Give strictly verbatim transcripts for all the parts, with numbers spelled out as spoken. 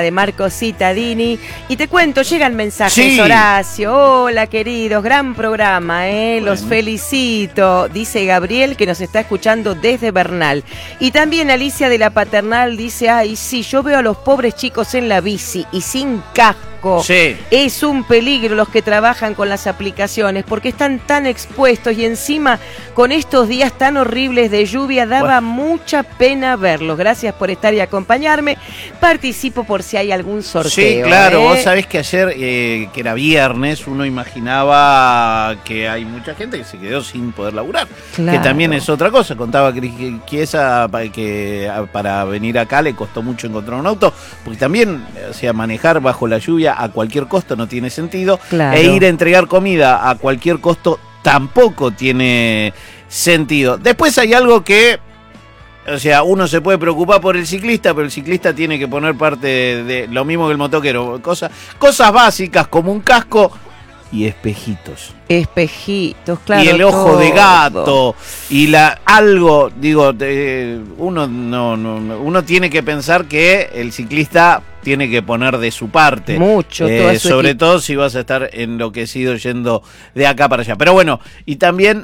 de Marco Cittadini. Y te cuento, llegan mensajes, Sí. Horacio. Hola, queridos, gran programa, ¿eh? Bueno. Los felicito. Dice Gabriel, que nos está escuchando desde Bernal. Y también Alicia de la Paternal dice, ay, sí, yo veo a los pobres chicos en la bici y sin casco. Sí. Es un peligro los que trabajan con las aplicaciones porque están tan expuestos y encima con estos días tan horribles de lluvia daba Bueno. mucha pena verlos. Gracias por estar y acompañarme. Participo por si hay algún sorteo. Sí, claro, ¿eh? vos sabés que ayer, eh, que era viernes, uno imaginaba que hay mucha gente que se quedó sin poder laburar. Claro. Que también es otra cosa. Contaba que Chiesa que para venir acá le costó mucho encontrar un auto, porque también, o sea, manejar bajo la lluvia a cualquier costo no tiene sentido. Claro. E ir a entregar comida a cualquier costo tampoco tiene sentido. Después hay algo que... O sea, uno se puede preocupar por el ciclista, pero el ciclista tiene que poner parte de, de lo mismo que el motoquero. Cosas, cosas básicas como un casco y espejitos. Espejitos, claro. Y el ojo todo. de gato. Y la algo, digo, de, uno, no, no, uno tiene que pensar que el ciclista tiene que poner de su parte. Mucho, eh, toda su sobre equipo. todo si vas a estar enloquecido yendo de acá para allá. Pero bueno, y también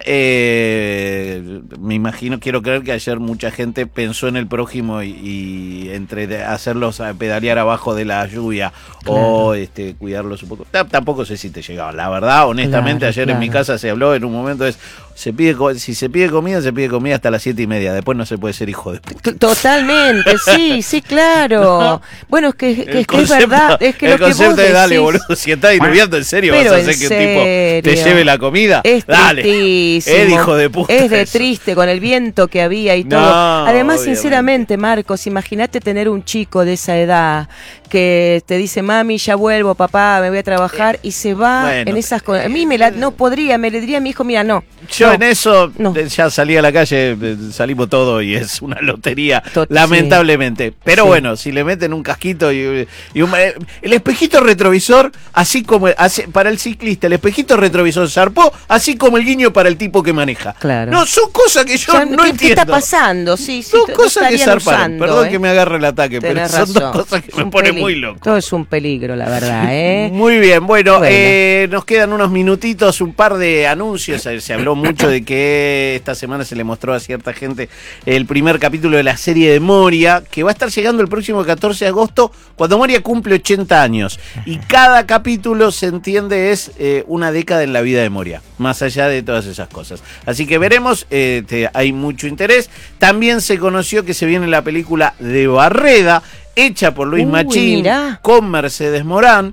eh, me imagino, quiero creer que ayer mucha gente pensó en el prójimo y, y entre de hacerlos a pedalear abajo de la lluvia, claro, o este, cuidarlos un poco. T- tampoco sé si te llegaba. La verdad, honestamente, Claro, ayer claro. en mi casa se habló en un momento, es se pide co- si se pide comida, se pide comida hasta las siete y media. Después no se puede ser hijo de puta. Totalmente, sí, sí, claro. No. Bueno, es que, que, El es, que es concepto- verdad. Es que el lo que vos concepto de dale, decís- boludo, si estás diluviando en serio, Pero vas a en hacer que un tipo te serio. lleve la comida. Es Dale. tristísimo. Es de hijo de puta. Es de eso. triste con el viento que había y No, todo. Además, obviamente. sinceramente, Marcos, imagínate tener un chico de esa edad que te dice, mami, ya vuelvo, papá, me voy a trabajar, y se va bueno. en esas cosas. A mí me la, no podría, me le diría a mi hijo, mira, no. Yo no. en eso No. eh, ya salí a la calle, eh, salimos todo y es una lotería, Tot- lamentablemente. Pero Sí. bueno, si le meten un casquito y, y un- eh, el espejito retrovisor, así como así- para el ciclista, el espejito retrovisor zarpó, así como el guiño para el tipo que maneja. Claro. No, son cosas que yo Ya, no ¿qué, entiendo. ¿Qué está pasando? Sí, sí, Son lo cosas que estarían zarparon. usando, Perdón ¿eh? que me agarre el ataque, Tenés pero son razón. dos cosas que Es me un ponen peli- muy loco. Todo es un peligro, la verdad, ¿eh? Muy bien, bueno, Bueno. eh, nos quedan unos minutitos, un par de anuncios. Se, se habló mucho de que esta semana se le mostró a cierta gente el primer capítulo de la serie de Moria, que va a estar llegando el próximo catorce de agosto, cuando Moria cumple ochenta años. Y cada capítulo, se entiende, es eh, una década en la vida de Moria, más allá de todas esas cosas. Así que veremos, eh, te- hay mucho interés. También se conoció que se viene la película de Barreda, hecha por Luis Uy, Machín, mirá. con Mercedes Morán.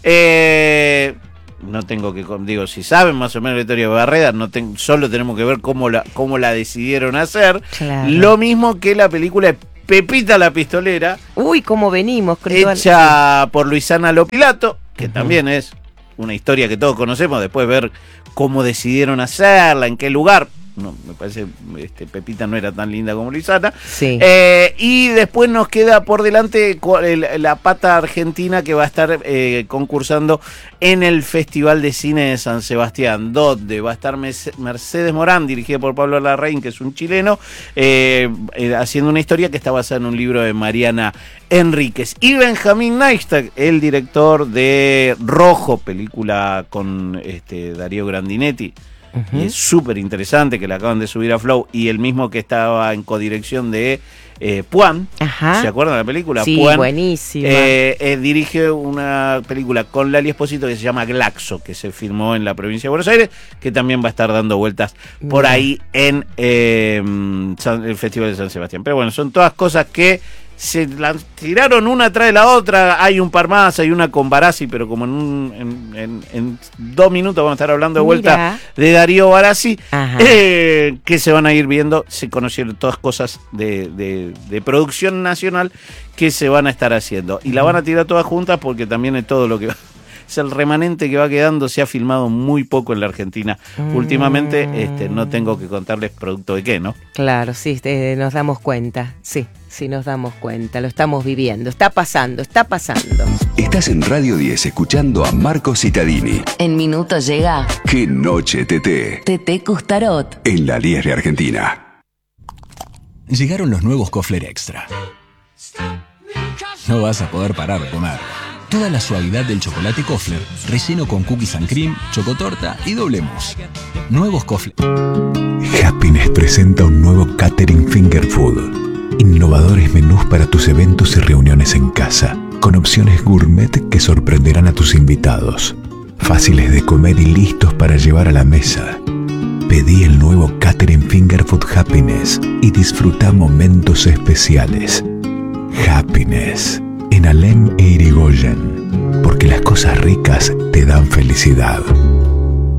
Eh, no tengo que, digo, si saben más o menos la historia de Barreda, no ten- solo tenemos que ver cómo la, cómo la decidieron hacer. Claro. Lo mismo que la película de Pepita la Pistolera, Uy, cómo venimos. creo- hecha por Luisana Lopilato, que Ujú. también es una historia que todos conocemos, después ver cómo decidieron hacerla, en qué lugar. No, me parece este, Pepita no era tan linda como Luisana. Sí. Eh, y después nos queda por delante cu- el- la pata argentina que va a estar eh, concursando en el Festival de Cine de San Sebastián, donde va a estar Mes- Mercedes Morán, dirigida por Pablo Larraín, que es un chileno, eh, eh, haciendo una historia que está basada en un libro de Mariana Enríquez. Y Benjamín Neistat, el director de Rojo, película con este, Darío Grandinetti. Ujú. Y es súper interesante, que la acaban de subir a Flow, y el mismo que estaba en codirección de eh, Puan. Ajá. ¿Se acuerdan de la película? Sí, Puan, buenísima. eh, eh, dirige una película con Lali Espósito que se llama Glaxo, que se filmó en la provincia de Buenos Aires, que también va a estar dando vueltas por Mira. ahí en eh, San- el Festival de San Sebastián. Pero bueno, son todas cosas que se la tiraron una tras de la otra. Hay un par más, hay una con Barassi, pero como en, un, en, en- en dos minutos vamos a estar hablando de vuelta Mira. de Darío Barassi, Ajá. eh, que se van a ir viendo. Se conocieron todas cosas de, de- de producción nacional que se van a estar haciendo. Y la van a tirar todas juntas porque también es todo lo que va. Es el remanente que va quedando. Se ha filmado muy poco en la Argentina. Mm. Últimamente, este, no tengo que contarles producto de qué, ¿no? Claro, sí, eh, nos damos cuenta. Sí, sí, nos damos cuenta. Lo estamos viviendo. Está pasando, está pasando. Estás en Radio diez escuchando a Marco Cittadini. En minutos llega ¡Qué noche, Tete! Tete Custarot. En la diez de Argentina. Llegaron los nuevos Kofler Extra. no vas a poder parar de comer. Toda la suavidad del chocolate Kofler, relleno con cookies and cream, chocotorta y doble mousse. Nuevos Kofler. Happiness presenta un nuevo catering finger food. Innovadores menús para tus eventos y reuniones en casa, con opciones gourmet que sorprenderán a tus invitados. Fáciles de comer y listos para llevar a la mesa. Pedí el nuevo catering finger food Happiness y disfruta momentos especiales. Happiness, en Alem e Irigoyen, porque las cosas ricas te dan felicidad.